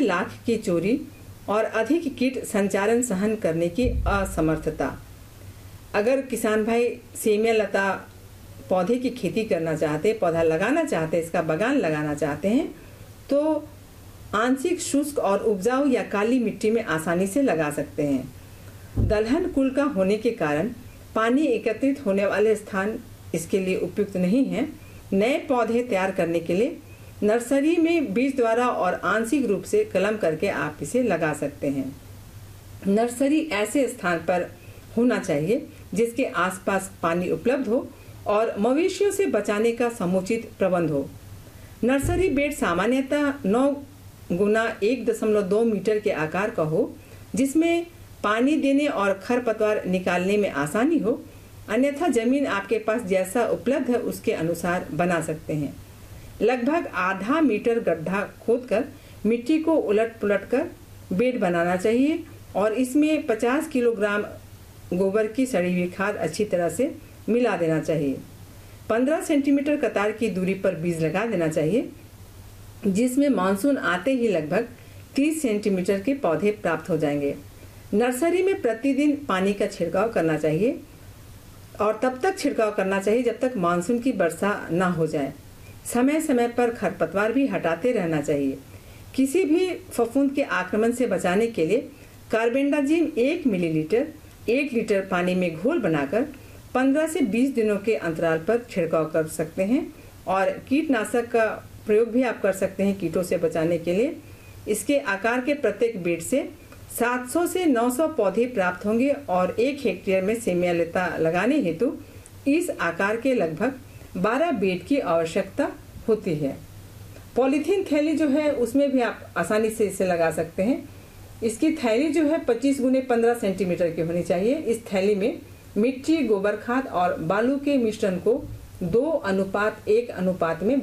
लाख की चोरी और अधिक कीट संचारण सहन करने की असमर्थता। अगर किसान भाई सेमिया लता पौधे की खेती करना चाहते, पौधा लगाना चाहते, इसका बागान लगाना चाहते हैं, तो आंशिक शुष्क और उपजाऊ या काली मिट्टी में आसानी से लगा सकते हैं। दलहन कुल का होने के कारण पानी एकत्रित होने वाले स्थान इसके लिए उपयुक्त नहीं है। नए पौधे तैयार करने के लिए नर्सरी में बीज द्वारा और आंशिक रूप से कलम करके आप इसे लगा सकते हैं। नर्सरी ऐसे स्थान पर होना चाहिए जिसके आसपास पानी उपलब्ध हो और मवेशियों से बचाने का समुचित प्रबंध हो। नर्सरी बेड सामान्यतः 9 गुना 1.2 मीटर के आकार का हो, जिसमें पानी देने और खरपतवार निकालने में आसानी हो। अन्यथा जमीन आपके पास जैसा उपलब्ध है उसके अनुसार बना सकते हैं। लगभग आधा मीटर गड्ढा खोदकर मिट्टी को उलट पुलट कर बेड बनाना चाहिए और इसमें 50 किलोग्राम गोबर की सड़ी हुई खाद अच्छी तरह से मिला देना चाहिए। 15 सेंटीमीटर कतार की दूरी पर बीज लगा देना चाहिए, जिसमें मानसून आते ही लगभग 30 सेंटीमीटर के पौधे प्राप्त हो जाएंगे। नर्सरी में प्रतिदिन पानी का छिड़काव करना चाहिए और तब तक छिड़काव करना चाहिए जब तक मानसून की वर्षा न हो जाए। समय समय पर खरपतवार भी हटाते रहना चाहिए। किसी भी फफूंद के आक्रमण से बचाने के लिए कार्बेंडाजिम 1 मिलीलीटर 1 लीटर पानी में घोल बनाकर 15 से 20 दिनों के अंतराल पर छिड़काव कर सकते हैं और कीटनाशक का प्रयोग भी आप कर सकते हैं कीटों से बचाने के लिए। इसके आकार के प्रत्येक बेड से 700 से 900 पौधे प्राप्त होंगे और 1 हेक्टेयर में सेमिया लता लगाने हेतु इस आकार के लगभग 12 बेड की आवश्यकता होती है। पॉलीथीन थैली जो है उसमें भी आप आसानी से इसे लगा सकते हैं। इसकी थैली जो है 25 गुने 15 सेंटीमीटर की होनी चाहिए। इस थैली में मिट्टी, गोबर खाद और बालू के मिश्रण को 2:1 अनुपात में